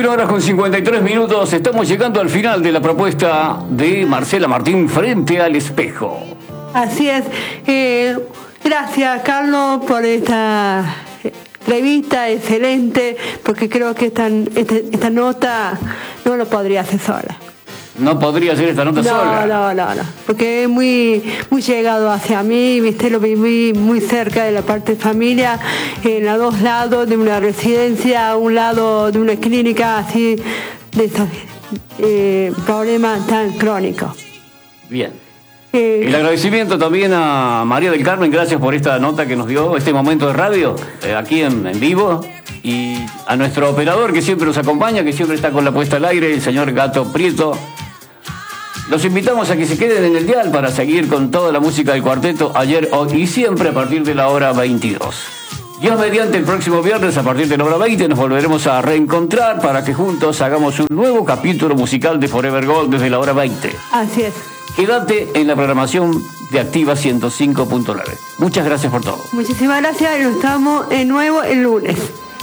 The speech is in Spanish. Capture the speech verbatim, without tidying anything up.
veintiuna horas con cincuenta y tres minutos. Estamos llegando al final de la propuesta de Marcela Martín, Frente al Espejo. Así es. Eh, gracias, Carlos, por esta revista excelente, porque creo que esta, esta, esta nota no lo podría hacer sola. No podría hacer esta nota no, sola. No, no, no, porque es muy, muy llegado hacia mí, viste, lo viví muy cerca de la parte de familia, en los dos lados de una residencia, un lado de una clínica, así, de esos eh, problemas tan crónicos. Bien. Eh, El agradecimiento también a María del Carmen, gracias por esta nota que nos dio, este momento de radio, eh, aquí en, en vivo, y a nuestro operador que siempre nos acompaña, que siempre está con la puesta al aire, el señor Gato Prieto. Los invitamos a que se queden en el dial para seguir con toda la música del cuarteto ayer, hoy y siempre a partir de la hora veintidós. Dios mediante, el próximo viernes a partir de la hora veinte nos volveremos a reencontrar para que juntos hagamos un nuevo capítulo musical de Forever Gold desde la hora veinte. Así es. Quédate en la programación de Activa ciento cinco punto nueve. Muchas gracias por todo. Muchísimas gracias y nos estamos de nuevo el lunes.